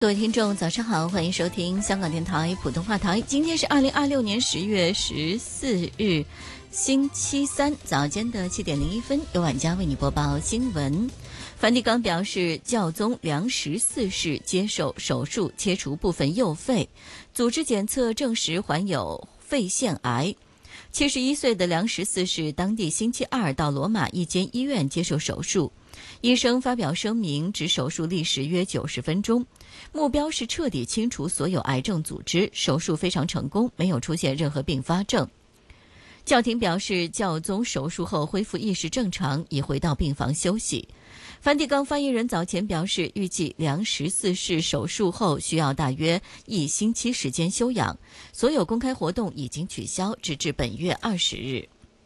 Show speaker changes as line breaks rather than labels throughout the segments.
各位听众早上好，欢迎收听香港电台普通话台。今天是2026年10月14日星期三早间的7点01分，由晚佳为你播报新闻。梵蒂冈表示，教宗梁14世接受手术切除部分右肺，组织检测证实患有肺腺癌。71岁的梁14世当地星期二到罗马一间医院接受手术，医生发表声明指手术历时约90分钟，目标是彻底清除所有癌症组织，手术非常成功，没有出现任何并发症。教廷表示，教宗手术后恢复意识正常，已回到病房休息。梵蒂冈发言人早前表示，预计梁14世手术后需要大约1星期时间休养，所有公开活动已经取消，直至本月20日。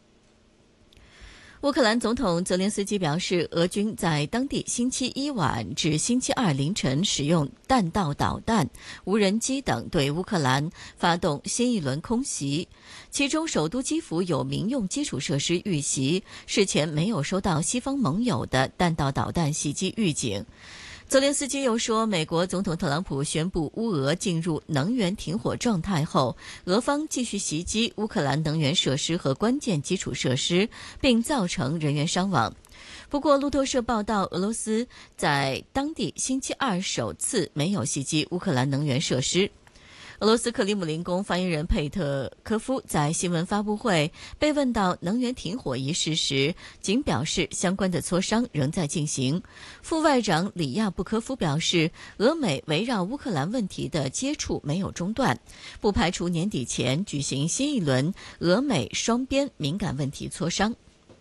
乌克兰总统泽连斯基表示，俄军在当地星期一晚至星期二凌晨使用弹道导弹、无人机等对乌克兰发动新一轮空袭，其中首都基辅有民用基础设施遇袭，事前没有收到西方盟友的弹道导弹袭击预警。泽连斯基又说，美国总统特朗普宣布乌俄进入能源停火状态后，俄方继续袭击乌克兰能源设施和关键基础设施，并造成人员伤亡。不过，路透社报道，俄罗斯在当地星期二首次没有袭击乌克兰能源设施。俄罗斯克里姆林宫发言人佩特科夫在新闻发布会被问到能源停火一事时，仅表示相关的磋商仍在进行。副外长里亚布科夫表示，俄美围绕乌克兰问题的接触没有中断，不排除年底前举行新一轮俄美双边敏感问题磋商。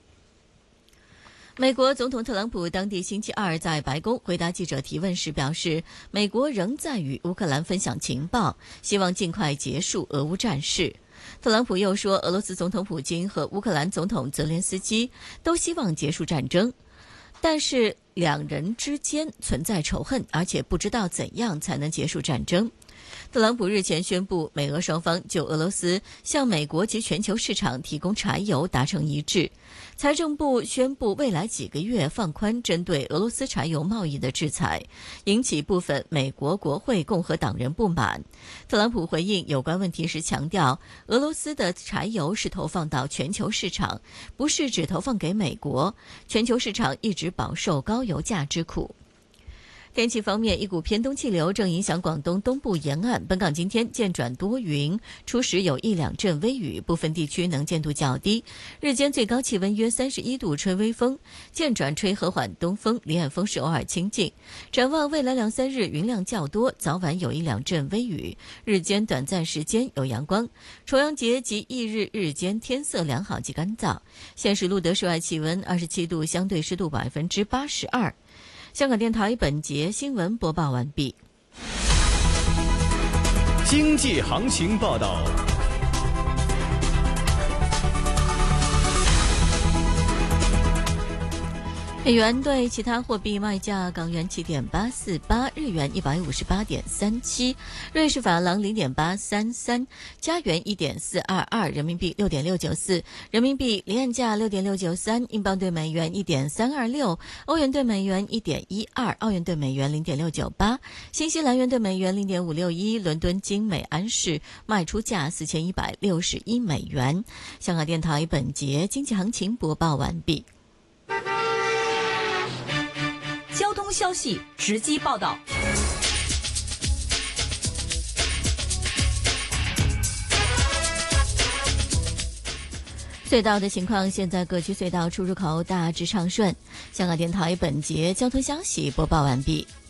美国总统特朗普当地星期二在白宫回答记者提问时表示，美国仍在与乌克兰分享情报，希望尽快结束俄乌战事。特朗普又说，俄罗斯总统普京和乌克兰总统泽连斯基都希望结束战争，但是两人之间存在仇恨，而且不知道怎样才能结束战争。特朗普日前宣布，美俄双方就俄罗斯向美国及全球市场提供柴油达成一致。财政部宣布未来几个月放宽针对俄罗斯柴油贸易的制裁，引起部分美国国会共和党人不满。特朗普回应有关问题时强调，俄罗斯的柴油是投放到全球市场，不是只投放给美国，全球市场一直饱受高油价之苦。天气方面，一股偏东气流正影响广东东部沿岸，本港今天渐转多云，初时有1、2阵微雨，部分地区能见度较低。日间最高气温约31度，吹微风，渐转吹和缓东风，离岸风势偶尔清劲。展望未来2、3日云量较多，早晚有1、2阵微雨，日间短暂时间有阳光。重阳节及翌日日间天色良好及干燥。现时录得室外气温27度，相对湿度82%。香港电台本节新闻播报完毕。
经济行情报道。
美元对其他货币卖价：港元7.848，日元158.37，瑞士法郎0.833，加元1.422，人民币6.694，人民币离岸价6.693，英镑对美元1.326，欧元对美元1.12，澳元对美元0.698，新西兰元对美元0.561，伦敦金每安士卖出价4161美元。香港电台本节经济行情播报完毕。
交通消息直击报道。
隧道的情况，现在各区隧道出入口大致畅顺。香港电台本节交通消息播报完毕。